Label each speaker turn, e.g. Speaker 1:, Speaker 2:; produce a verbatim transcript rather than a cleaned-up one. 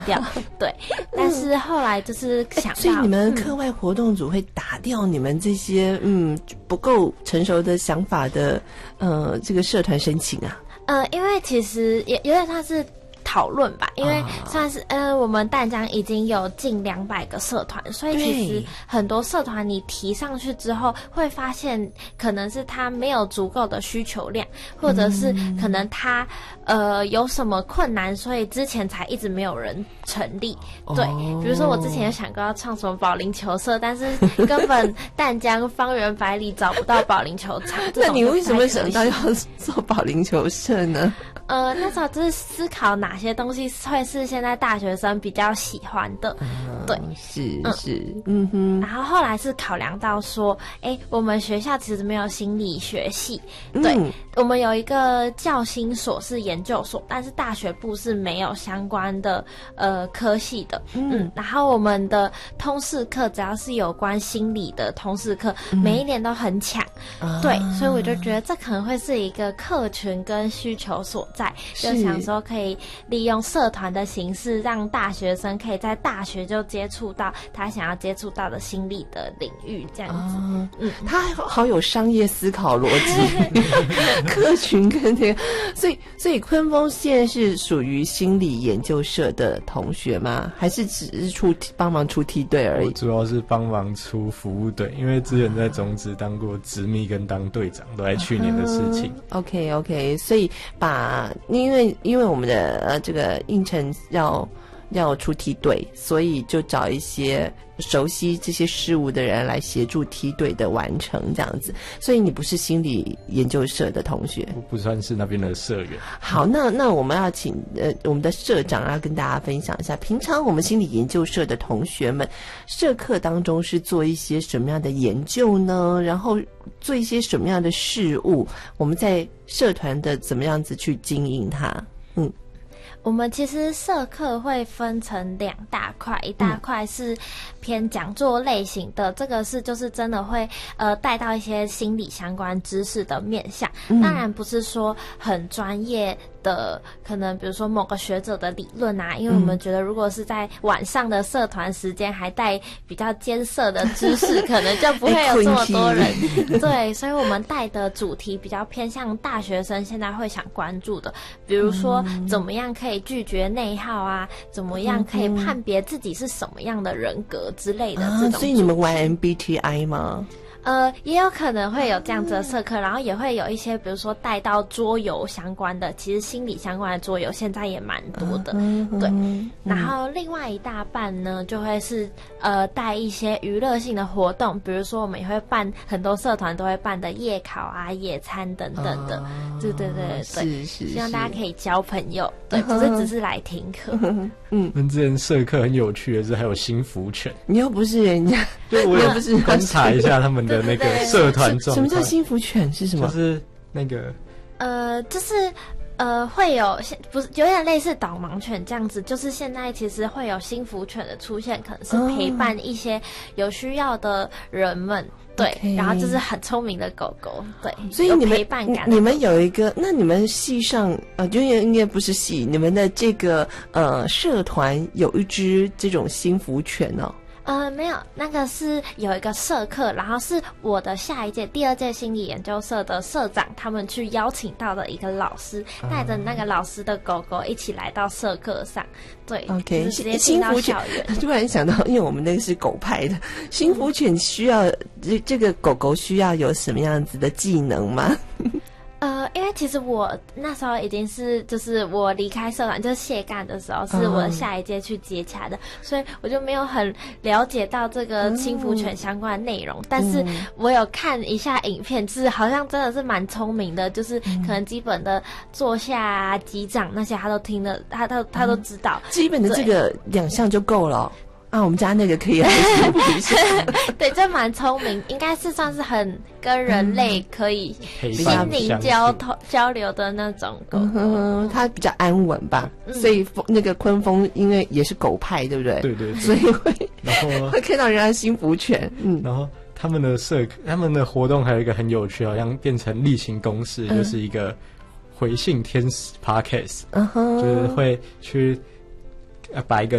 Speaker 1: 掉。对，但是后来就是想到，
Speaker 2: 所以你们课外活动组会打掉你们这些嗯不够成熟的想法的呃这个社团申请啊？
Speaker 1: 呃，因为其实也有点像是讨论吧，因为算是、啊、呃，我们淡江已经有近两百个社团，所以其实很多社团你提上去之后，会发现可能是他没有足够的需求量，或者是可能他、嗯、呃有什么困难，所以之前才一直没有人成立。对，哦、比如说我之前有想过要创什么保龄球社，但是根本淡江方圆百里找不到保龄球场。
Speaker 2: 那你为什么想到要做保龄球社呢？
Speaker 1: 呃，那时候就是思考哪些东西会是现在大学生比较喜欢的，嗯、对，
Speaker 2: 是是，嗯哼。
Speaker 1: 然后后来是考量到说，哎，我们学校其实没有心理学系，对，嗯、我们有一个教心所是研究所，但是大学部是没有相关的呃科系的，嗯, 嗯。然后我们的通识课只要是有关心理的通识课，嗯、每一年都很抢，啊、对，所以我就觉得这可能会是一个客群跟需求所在。就想说可以利用社团的形式，让大学生可以在大学就接触到他想要接触到的心理的领域，这样子。
Speaker 2: 哦、嗯，他好有商业思考逻辑，客群跟这个，所以所以昆峰现在是属于心理研究社的同学吗？还是只是出帮忙出梯队而已？
Speaker 3: 我主要是帮忙出服务队，因为之前在中职当过执秘跟当队长，都在去年的事情。
Speaker 2: 嗯、OK OK， 所以把。因为因为我们的呃这个应承要要出梯队，所以就找一些熟悉这些事物的人来协助梯队的完成，这样子。所以你不是心理研究社的同学，
Speaker 3: 我不算是那边的社员。
Speaker 2: 好，那那我们要请呃我们的社长要跟大家分享一下，平常我们心理研究社的同学们，社课当中是做一些什么样的研究呢？然后做一些什么样的事物？我们在社团的怎么样子去经营它？嗯。
Speaker 1: 我们其实社课会分成两大块，一大块是偏讲座类型的，嗯、这个是就是真的会呃带到一些心理相关知识的面向，嗯、当然不是说很专业的，可能比如说某个学者的理论啊，因为我们觉得如果是在晚上的社团时间还带比较艰涩的知识，可能就不会有这么多人。对，所以我们带的主题比较偏向大学生现在会想关注的，比如说怎么样可以拒绝内耗啊，怎么样可以判别自己是什么样的人格之类的这种、啊。
Speaker 2: 所以你们玩 M B T I 吗？
Speaker 1: 呃，也有可能会有这样子的社课，然后也会有一些，比如说带到桌游相关的，其实心理相关的桌游现在也蛮多的，嗯、对。嗯、然后另外一大半呢，就会是呃带一些娱乐性的活动，比如说我们也会办很多社团都会办的夜考啊、野餐等等的，哦、对对对对，
Speaker 2: 是是是，
Speaker 1: 希望大家可以交朋友，对，不是只是来听课。
Speaker 3: 嗯，我们之前社课很有趣的是还有心福犬，
Speaker 2: 你又不是人家，
Speaker 3: 对，我也不是观察一下他们的那个社团状态。
Speaker 2: 什么叫心福犬是什么？
Speaker 3: 就是那个
Speaker 1: 呃，就是呃，会有不是有点类似导盲犬这样子，就是现在其实会有心福犬的出现，可能是陪伴一些有需要的人们。哦对， okay. 然后就是很聪明的狗狗，对，
Speaker 2: 所以你们
Speaker 1: 有陪伴感。
Speaker 2: 你们有一个，那你们系上呃，就应该不是系，你们的这个呃社团有一只这种心福犬哦。
Speaker 1: 呃，没有，那个是有一个社课，然后是我的下一届第二届心理研究社的社长他们去邀请到的一个老师，带着那个老师的狗狗一起来到社课上。对
Speaker 2: ，OK，
Speaker 1: 直接进到校园。
Speaker 2: 突然想到，因为我们那个是狗派的，心福犬需要这这个狗狗需要有什么样子的技能吗？
Speaker 1: 呃，因为其实我那时候已经是，就是我离开社团就是卸干的时候，是我的下一届去接洽的，嗯、所以我就没有很了解到这个心福犬相关的内容。嗯、但是我有看一下影片，就是好像真的是蛮聪明的，就是可能基本的坐下啊、击掌那些他都听得，他他他都知道。
Speaker 2: 基本的这个两项就够了。哦。啊，我们家那个可以来修补一下。
Speaker 1: 对，这蛮聪明，应该是算是很跟人类可以心灵交通交流的那种狗狗。
Speaker 2: 嗯，它比较安稳吧，嗯、所以那个昆峰因为也是狗派，对不对？
Speaker 3: 对对对，
Speaker 2: 所以会然后会看到人家心福犬。嗯，
Speaker 3: 然后他们的社他们的活动还有一个很有趣，好像变成例行公事，嗯、就是一个回信天使 podcast，、uh-huh. 就是会去。 呃把一个